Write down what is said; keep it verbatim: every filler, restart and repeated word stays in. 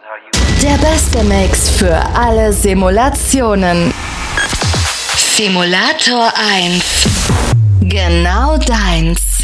Der beste Mix für alle Simulationen. Simulator eins. Genau deins.